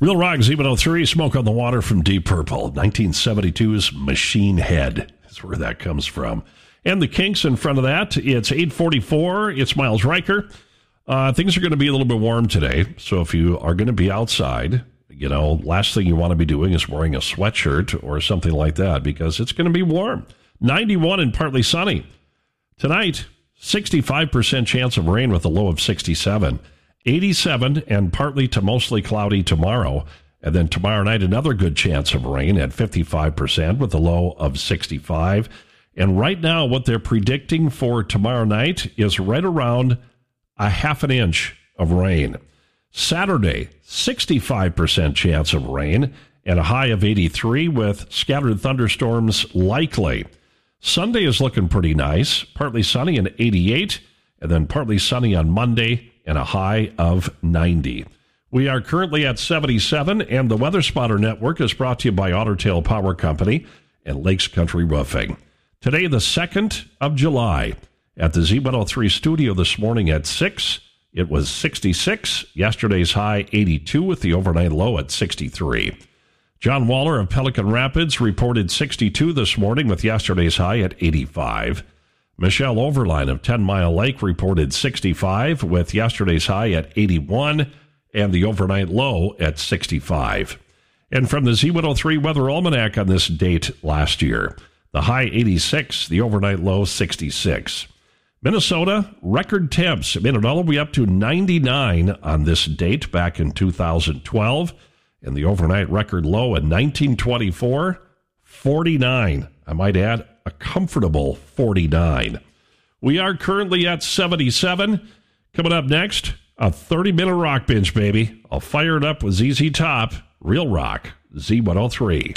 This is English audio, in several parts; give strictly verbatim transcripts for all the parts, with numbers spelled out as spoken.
Real Rock Z one oh three, Smoke on the Water from Deep Purple. nineteen seventy-two's Machine Head is where that comes from. And the Kinks in front of that, it's eight forty-four. It's Miles Riker. Uh, things are going to be a little bit warm today. So if you are going to be outside, you know, last thing you want to be doing is wearing a sweatshirt or something like that because it's going to be warm. ninety-one and partly sunny. Tonight, sixty-five percent chance of rain with a low of sixty-seven. eighty-seven and partly to mostly cloudy tomorrow. And then tomorrow night, another good chance of rain at fifty-five percent with a low of sixty-five. And right now, what they're predicting for tomorrow night is right around a half an inch of rain. Saturday, sixty-five percent chance of rain and a high of eighty-three with scattered thunderstorms likely. Sunday is looking pretty nice, partly sunny and eighty-eight, and then partly sunny on Monday and a high of ninety. We are currently at seventy-seven, and the Weather Spotter Network is brought to you by Otter Tail Power Company and Lakes Country Roofing. Today, the second of July, at the Z one oh three studio this morning at six, it was sixty-six. Yesterday's high, eighty-two, with the overnight low at sixty-three. John Waller of Pelican Rapids reported sixty-two this morning with yesterday's high at eighty-five. Michelle Overline of Ten Mile Lake reported sixty-five with yesterday's high at eighty-one and the overnight low at sixty-five. And from the Z one oh three Weather Almanac on this date last year, the high eighty-six, the overnight low sixty-six. Minnesota, record temps. It made it all the way up to ninety-nine on this date back in two thousand twelve. And the overnight record low in nineteen twenty-four, forty-nine. I might add, a comfortable forty-nine. We are currently at seventy-seven. Coming up next, a thirty-minute rock binge, baby. I'll fire it up with Z Z Top. Real Rock, Z one oh three.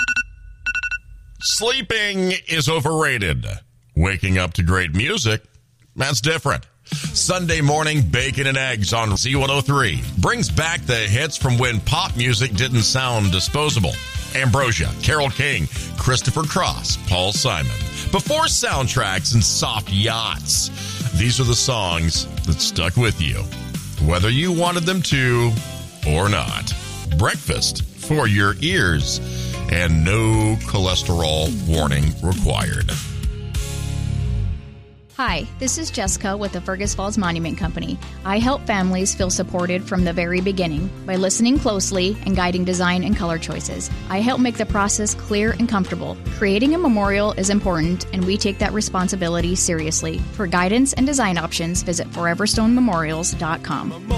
Sleeping is overrated. Waking up to great music, that's different. Sunday morning bacon and eggs on Z one oh three brings back the hits from when pop music didn't sound disposable. Ambrosia, Carole King, Christopher Cross, Paul Simon. Before soundtracks and soft yachts, these are the songs that stuck with you, whether you wanted them to or not. Breakfast for your ears, and no cholesterol warning required. Hi, this is Jessica with the Fergus Falls Monument Company. I help families feel supported from the very beginning by listening closely and guiding design and color choices. I help make the process clear and comfortable. Creating a memorial is important, and we take that responsibility seriously. For guidance and design options, visit forever stone memorials dot com.